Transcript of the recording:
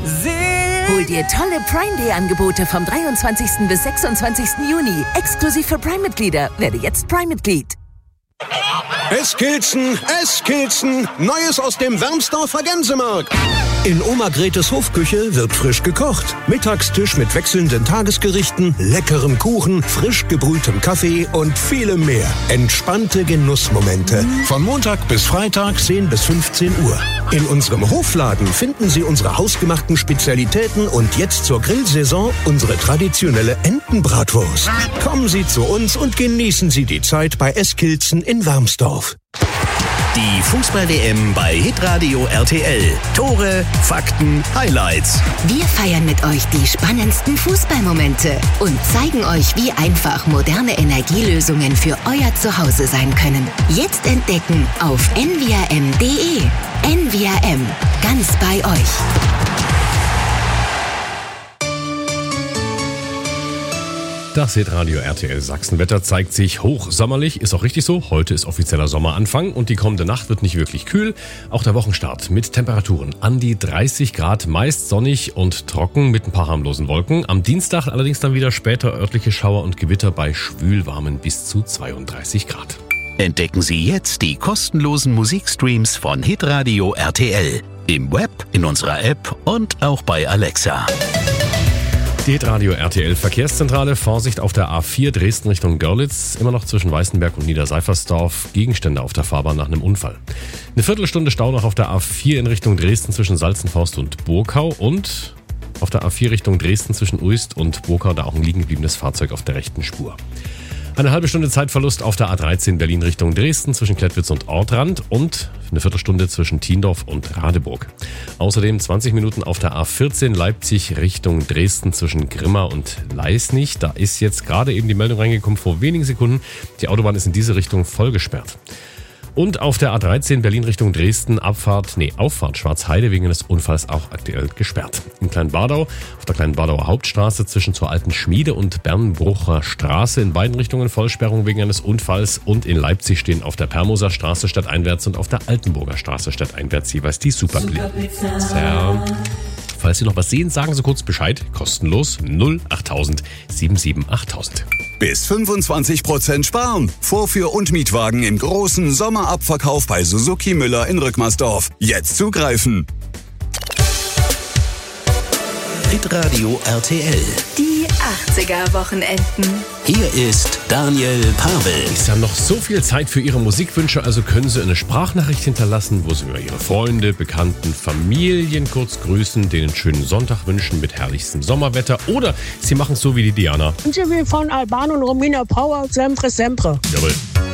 Hol dir tolle Prime Day Angebote vom 23. bis 26. Juni. Exklusiv für Prime-Mitglieder. Werde jetzt Prime-Mitglied. Eskilzen, Neues aus dem Wermsdorfer Gänsemarkt. In Oma Gretes Hofküche wird frisch gekocht. Mittagstisch mit wechselnden Tagesgerichten, leckerem Kuchen, frisch gebrühtem Kaffee und vielem mehr. Entspannte Genussmomente. Von Montag bis Freitag 10 bis 15 Uhr. In unserem Hofladen finden Sie unsere hausgemachten Spezialitäten und jetzt zur Grillsaison unsere traditionelle Entenbratwurst. Kommen Sie zu uns und genießen Sie die Zeit bei Eskilzen in Wermsdorf. Die Fußball-WM bei Hitradio RTL. Tore, Fakten, Highlights. Wir feiern mit euch die spannendsten Fußballmomente und zeigen euch, wie einfach moderne Energielösungen für euer Zuhause sein können. Jetzt entdecken auf nvrm.de. NVRM. Ganz bei euch. Das Hitradio RTL Sachsenwetter zeigt sich hochsommerlich, ist auch richtig so. Heute ist offizieller Sommeranfang und die kommende Nacht wird nicht wirklich kühl. Auch der Wochenstart mit Temperaturen an die 30 Grad, meist sonnig und trocken mit ein paar harmlosen Wolken. Am Dienstag allerdings dann wieder später örtliche Schauer und Gewitter bei schwülwarmen bis zu 32 Grad. Entdecken Sie jetzt die kostenlosen Musikstreams von Hitradio RTL. Im Web, in unserer App und auch bei Alexa. Die Hitradio RTL Verkehrszentrale. Vorsicht auf der A4 Dresden Richtung Görlitz. Immer noch zwischen Weißenberg und Niederseifersdorf. Gegenstände auf der Fahrbahn nach einem Unfall. Eine Viertelstunde Stau noch auf der A4 in Richtung Dresden zwischen Salzenforst und Burkau. Und auf der A4 Richtung Dresden zwischen Uist und Burkau. Da auch ein liegen gebliebenes Fahrzeug auf der rechten Spur. Eine halbe Stunde Zeitverlust auf der A13 Berlin Richtung Dresden zwischen Klettwitz und Ortrand und eine Viertelstunde zwischen Tiendorf und Radeburg. Außerdem 20 Minuten auf der A14 Leipzig Richtung Dresden zwischen Grimma und Leisnig. Da ist jetzt gerade eben die Meldung reingekommen vor wenigen Sekunden. Die Autobahn ist in diese Richtung voll gesperrt. Und auf der A13 Berlin Richtung Dresden Auffahrt Schwarzheide wegen eines Unfalls auch aktuell gesperrt. In Kleinbadau, auf der Kleinbadauer Hauptstraße zwischen zur Alten Schmiede und Bernbrucher Straße in beiden Richtungen Vollsperrung wegen eines Unfalls und in Leipzig stehen auf der Permoser Straße stadteinwärts und auf der Altenburger Straße stadteinwärts jeweils die Superblitzer. Falls Sie noch was sehen, sagen Sie kurz Bescheid. Kostenlos 08000 77 8000. Bis 25% sparen. Vorführ- und Mietwagen im großen Sommerabverkauf bei Suzuki Müller in Rückmersdorf. Jetzt zugreifen. Hitradio RTL. Die 80er-Wochenenden. Hier ist Daniel Pavel. Sie haben noch so viel Zeit für Ihre Musikwünsche, also können Sie eine Sprachnachricht hinterlassen, wo Sie mir Ihre Freunde, Bekannten, Familien kurz grüßen, denen einen schönen Sonntag wünschen mit herrlichstem Sommerwetter oder Sie machen es so wie die Diana. Und sie will von Alban und Romina Power, sempre, sempre. Jawohl.